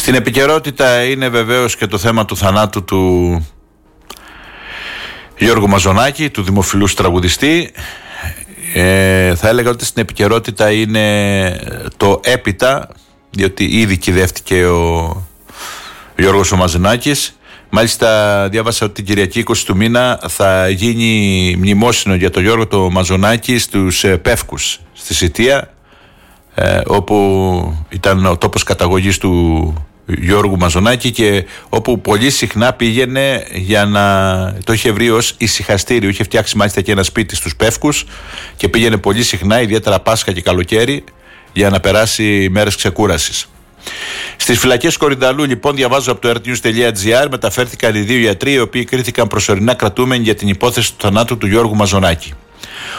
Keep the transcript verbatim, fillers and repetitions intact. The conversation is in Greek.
Στην επικαιρότητα είναι βεβαίως και το θέμα του θανάτου του Γιώργου Μαζονάκη, του δημοφιλούς τραγουδιστή. Ε, θα έλεγα ότι στην επικαιρότητα είναι το έπειτα, διότι ήδη κυδεύτηκε ο Γιώργος ο Μαζονάκης. Μάλιστα διάβασα ότι την Κυριακή είκοσι του μήνα θα γίνει μνημόσυνο για τον Γιώργο το Μαζονάκη στους Πεύκους, στη Σιτία, ε, όπου ήταν ο τόπος καταγωγής του Γιώργου Μαζονάκη και όπου πολύ συχνά πήγαινε για να το είχε βρει ως ησυχαστήριο. Είχε φτιάξει μάλιστα και ένα σπίτι στους Πεύκους και πήγαινε πολύ συχνά, ιδιαίτερα Πάσχα και καλοκαίρι, για να περάσει μέρες ξεκούρασης. Στις φυλακές Κορυδαλού, λοιπόν, διαβάζω από το r t news dot g r, μεταφέρθηκαν οι δύο γιατροί οι οποίοι κρίθηκαν προσωρινά κρατούμενοι για την υπόθεση του θανάτου του Γιώργου Μαζονάκη.